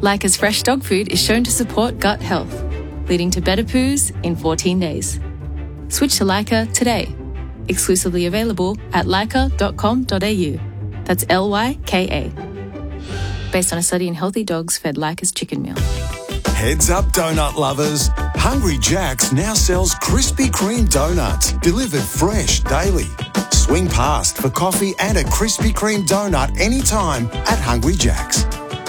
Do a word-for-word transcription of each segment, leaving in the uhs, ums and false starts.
Lyca's fresh dog food is shown to support gut health, leading to better poos in fourteen days. Switch to Lyca today. Exclusively available at lyca dot com dot a u. That's L Y K A. Based on a study in healthy dogs fed Lyca's chicken meal. Heads up, donut lovers. Hungry Jack's now sells Krispy Kreme donuts, delivered fresh daily. Swing past for coffee and a Krispy Kreme donut anytime at Hungry Jack's.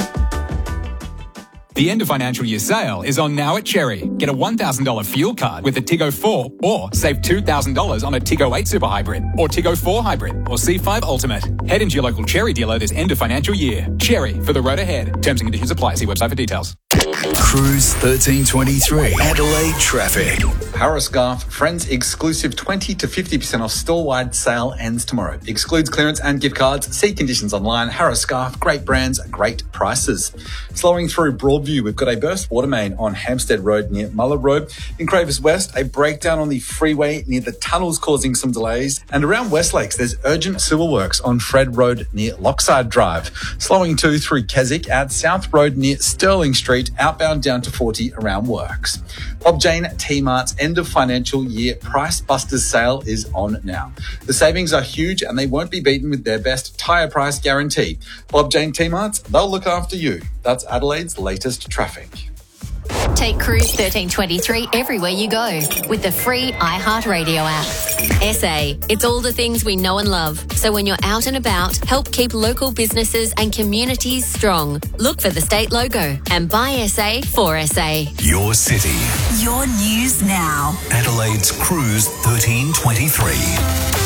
The end of financial year sale is on now at Cherry. Get a one thousand dollars fuel card with a Tiggo four or save two thousand dollars on a Tiggo eight Super Hybrid or Tiggo four Hybrid or C five Ultimate. Head into your local Cherry dealer this end of financial year. Cherry, for the road ahead. Terms and conditions apply. See website for details. Cruise thirteen twenty-three. Adelaide traffic. Harrascarf Friends exclusive twenty to fifty percent off store-wide sale ends tomorrow. Excludes clearance and gift cards. See conditions online. Harrascarf, great brands, great prices. Slowing through Broadview, we've got a burst water main on Hampstead Road near Muller Road. In Cravers West, a breakdown on the freeway near the tunnels causing some delays. And around West Lakes, there's urgent civil works on Fred Road near Lockside Drive. Slowing too through Keswick at South Road near Sterling Street, outbound down to forty around Works. Bob Jane T-Mart's end of financial year Price Busters sale is on now. The savings are huge and they won't be beaten with their best tyre price guarantee. Bob Jane T-Mart's, they'll look after you. That's Adelaide's latest traffic. Take Cruise thirteen twenty-three everywhere you go with the free iHeartRadio app. S A, it's all the things we know and love. So when you're out and about, help keep local businesses and communities strong. Look for the state logo and buy S A for S A. Your city. Your news now. Adelaide's Cruise thirteen twenty-three.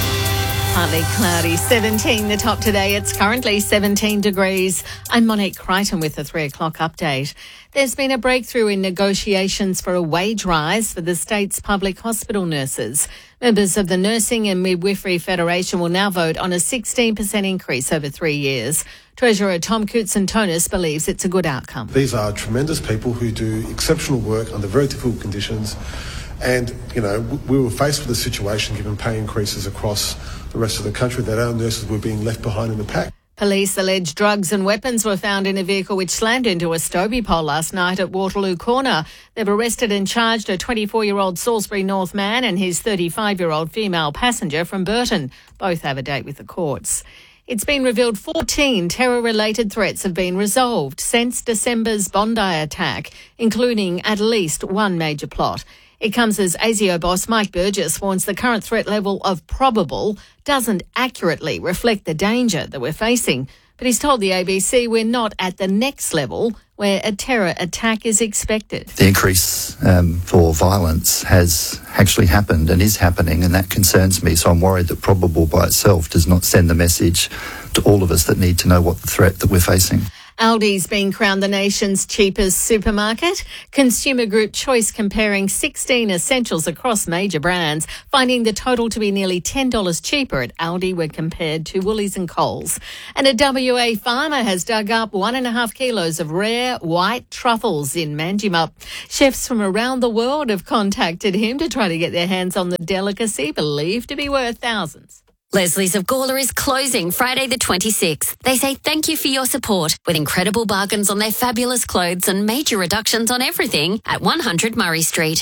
Partly cloudy, seventeen the top today. It's currently seventeen degrees. I'm Monique Crichton with the three o'clock update. There's been a breakthrough in negotiations for a wage rise for the state's public hospital nurses. Members of the Nursing and Midwifery Federation will now vote on a sixteen percent increase over three years. Treasurer Tom Koutson-Tonis believes it's a good outcome. These are tremendous people who do exceptional work under very difficult conditions. And, you know, we were faced with a situation, given pay increases across the rest of the country, that our nurses were being left behind in the pack. Police allege drugs and weapons were found in a vehicle which slammed into a Stobie pole last night at Waterloo Corner. They've arrested and charged a twenty-four-year-old Salisbury North man and his thirty-five-year-old female passenger from Burton. Both have a date with the courts. It's been revealed fourteen terror-related threats have been resolved since December's Bondi attack, including at least one major plot. It comes as ASIO boss Mike Burgess warns the current threat level of probable doesn't accurately reflect the danger that we're facing. But he's told the A B C we're not at the next level where a terror attack is expected. The increase um, for violence has actually happened and is happening, and that concerns me. So I'm worried that probable by itself does not send the message to all of us that need to know what the threat that we're facing. Aldi's been crowned the nation's cheapest supermarket. Consumer Group Choice comparing sixteen essentials across major brands, finding the total to be nearly ten dollars cheaper at Aldi when compared to Woolies and Coles. And a W A farmer has dug up one and a half kilos of rare white truffles in Manjimup. Chefs from around the world have contacted him to try to get their hands on the delicacy, believed to be worth thousands. Leslie's of Gawler is closing Friday the twenty-sixth. They say thank you for your support with incredible bargains on their fabulous clothes and major reductions on everything at one hundred Murray Street.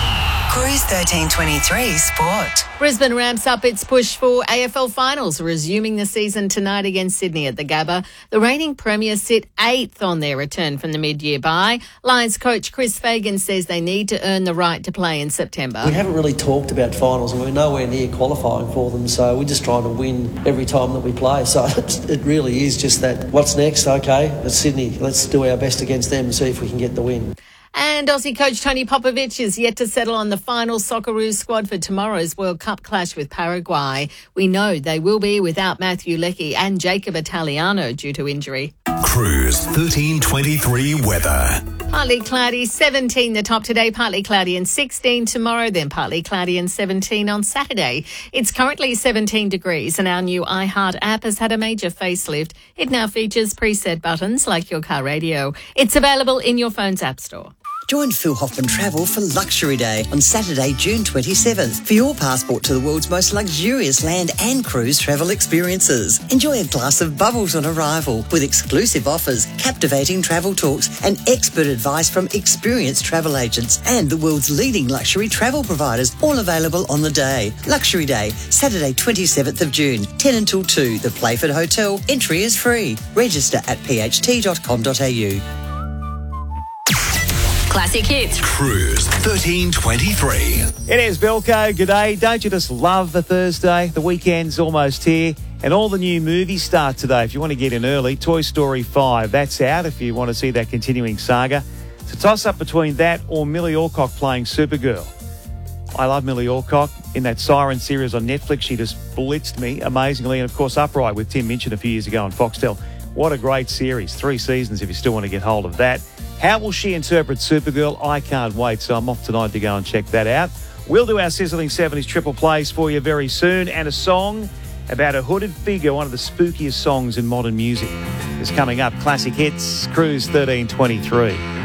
Cruise thirteen twenty-three Sport. Brisbane ramps up its push for A F L finals, resuming the season tonight against Sydney at the Gabba. The reigning premiers sit eighth on their return from the mid-year bye. Lions coach Chris Fagan says they need to earn the right to play in September. We haven't really talked about finals and we're nowhere near qualifying for them, so we're just trying to win every time that we play. So it really is just that, what's next? Okay, it's Sydney. Let's do our best against them and see if we can get the win. And Aussie coach Tony Popovich is yet to settle on the final Socceroos squad for tomorrow's World Cup clash with Paraguay. We know they will be without Matthew Leckie and Jacob Italiano due to injury. Cruise thirteen twenty-three weather. Partly cloudy, seventeen the top today, partly cloudy and sixteen tomorrow, then partly cloudy and seventeen on Saturday. It's currently seventeen degrees and our new iHeart app has had a major facelift. It now features preset buttons like your car radio. It's available in your phone's app store. Join Phil Hoffman Travel for Luxury Day on Saturday, June twenty-seventh for your passport to the world's most luxurious land and cruise travel experiences. Enjoy a glass of bubbles on arrival with exclusive offers, captivating travel talks and expert advice from experienced travel agents and the world's leading luxury travel providers, all available on the day. Luxury Day, Saturday twenty-seventh of June, ten until two, the Playford Hotel. Entry is free. Register at p h t dot com dot a u. Classic hits. Cruise thirteen twenty-three. It is Bilko. G'day. Don't you just love the Thursday? The weekend's almost here. And all the new movies start today. If you want to get in early, Toy Story five, that's out if you want to see that continuing saga. It's a toss-up between that or Millie Alcock playing Supergirl. I love Millie Alcock. In that Siren series on Netflix, she just blitzed me amazingly. And, of course, Upright with Tim Minchin a few years ago on Foxtel. What a great series. Three seasons if you still want to get hold of that. How will she interpret Supergirl? I can't wait, so I'm off tonight to go and check that out. We'll do our Sizzling seventies triple plays for you very soon, and a song about a hooded figure, one of the spookiest songs in modern music, is coming up. Classic Hits, Cruise thirteen twenty-three.